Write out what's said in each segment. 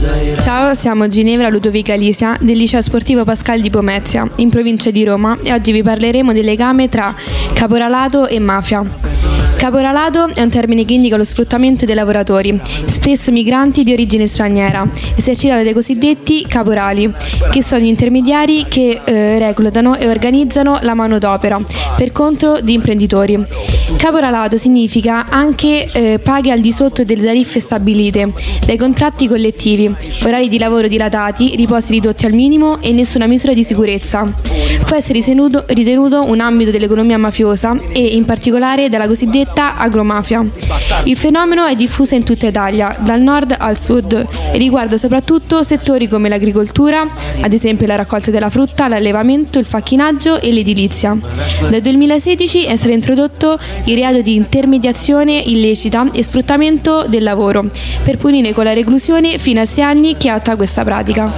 Ciao, siamo Ginevra Ludovica Alisia del Liceo Sportivo Pascal di Pomezia, in provincia di Roma, e oggi vi parleremo del legame tra caporalato e mafia. Caporalato è un termine che indica lo sfruttamento dei lavoratori, spesso migranti di origine straniera, esercitato dai cosiddetti caporali, che sono gli intermediari che reclutano e organizzano la manodopera per conto di imprenditori. Caporalato significa anche paghe al di sotto delle tariffe stabilite dai contratti collettivi, orari di lavoro dilatati, riposi ridotti al minimo e nessuna misura di sicurezza. Può essere ritenuto un ambito dell'economia mafiosa e in particolare dalla cosiddetta agromafia. Il fenomeno è diffuso in tutta Italia, dal nord al sud, e riguarda soprattutto settori come l'agricoltura, ad esempio la raccolta della frutta, l'allevamento, il facchinaggio e l'edilizia. Dal 2016 è stato introdotto il reato di intermediazione illecita e sfruttamento del lavoro, per punire con la reclusione fino a 6 anni chi attua questa pratica.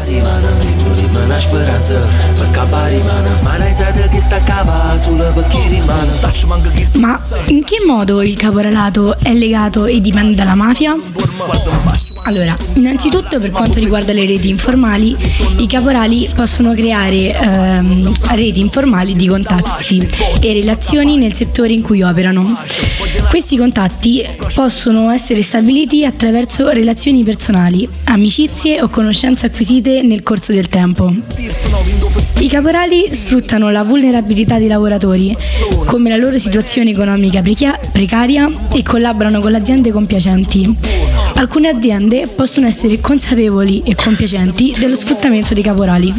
Ma in che modo il caporalato è legato e dipende dalla mafia? Allora, innanzitutto per quanto riguarda le reti informali, i caporali possono creare reti informali di contatti e relazioni nel settore in cui operano. Questi contatti possono essere stabiliti attraverso relazioni personali, amicizie o conoscenze acquisite nel corso del tempo. I caporali sfruttano la vulnerabilità dei lavoratori, come la loro situazione economica precaria, e collaborano con le aziende compiacenti. Alcune aziende possono essere consapevoli e compiacenti dello sfruttamento dei caporali.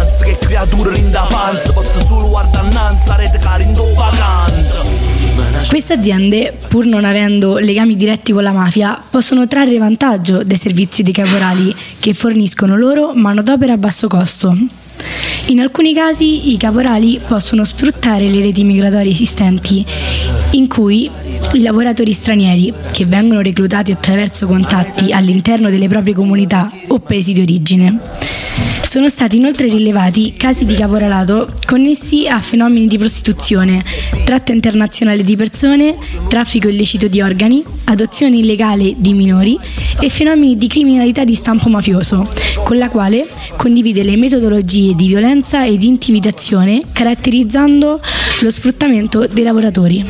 Queste aziende, pur non avendo legami diretti con la mafia, possono trarre vantaggio dai servizi dei caporali che forniscono loro manodopera a basso costo. In alcuni casi i caporali possono sfruttare le reti migratorie esistenti, in cui i lavoratori stranieri, che vengono reclutati attraverso contatti all'interno delle proprie comunità o paesi di origine. Sono stati inoltre rilevati casi di caporalato connessi a fenomeni di prostituzione, tratta internazionale di persone, traffico illecito di organi, adozione illegale di minori e fenomeni di criminalità di stampo mafioso, con la quale condivide le metodologie di violenza e di intimidazione caratterizzando lo sfruttamento dei lavoratori.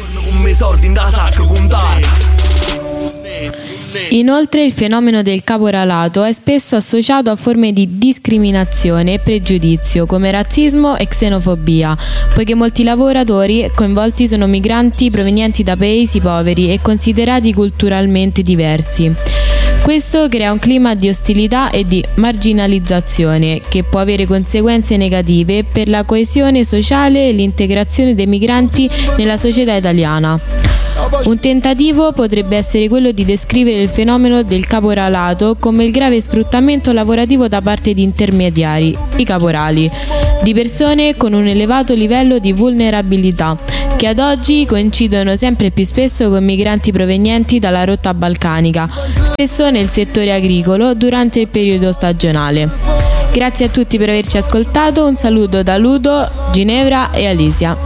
Inoltre il fenomeno del caporalato è spesso associato a forme di discriminazione e pregiudizio come razzismo e xenofobia, poiché molti lavoratori coinvolti sono migranti provenienti da paesi poveri e considerati culturalmente diversi. Questo crea un clima di ostilità e di marginalizzazione che può avere conseguenze negative per la coesione sociale e l'integrazione dei migranti nella società italiana. Un tentativo potrebbe essere quello di descrivere il fenomeno del caporalato come il grave sfruttamento lavorativo da parte di intermediari, i caporali, di persone con un elevato livello di vulnerabilità, che ad oggi coincidono sempre più spesso con migranti provenienti dalla rotta balcanica, spesso nel settore agricolo durante il periodo stagionale. Grazie a tutti per averci ascoltato, un saluto da Ludo, Ginevra e Alisia.